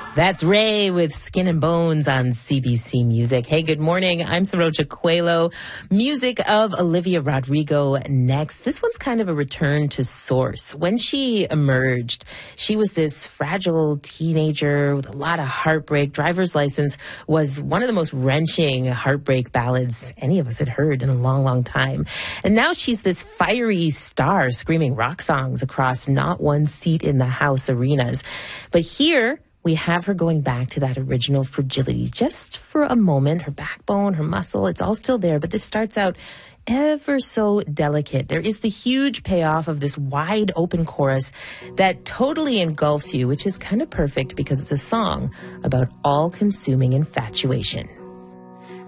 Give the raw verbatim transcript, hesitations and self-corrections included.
That's Ray with Skin and Bones on C B C Music. Hey, good morning. I'm Saroja Coelho. Music of Olivia Rodrigo next. This one's kind of a return to source. When she emerged, she was this fragile teenager with a lot of heartbreak. Driver's License was one of the most wrenching heartbreak ballads any of us had heard in a long, long time. And now she's this fiery star screaming rock songs across not one seat in the house arenas. But here, we have her going back to that original fragility just for a moment. Her backbone, her muscle, it's all still there. But this starts out ever so delicate. There is the huge payoff of this wide open chorus that totally engulfs you, which is kind of perfect because it's a song about all-consuming infatuation.